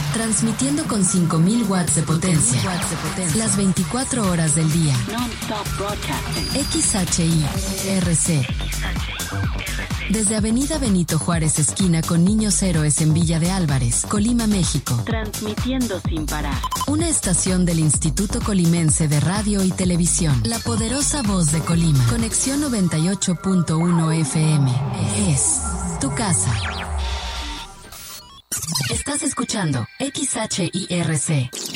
Transmitiendo con 5.000 watts de potencia. Las 24 horas del día. Non-stop broadcasting. XHIRC. Desde Avenida Benito Juárez, esquina con Niños Héroes en Villa de Álvarez, Colima, México. Transmitiendo sin parar. Una estación del Instituto Colimense de Radio y Televisión. La poderosa voz de Colima. Conexión 98.1 FM. Es tu casa. Estás escuchando XHIRC.